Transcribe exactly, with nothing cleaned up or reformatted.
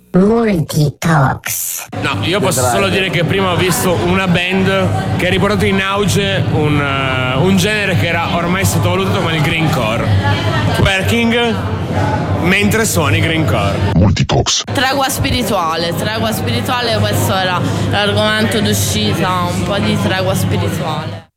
Multitalks. No, io posso solo dire che prima ho visto una band che ha riportato in auge un, uh, un genere che era ormai sottovalutato come il greencore. Twerking mentre suoni greencore. Multitalks. Tregua spirituale, tregua spirituale, questo era l'argomento d'uscita, un po' di tregua spirituale.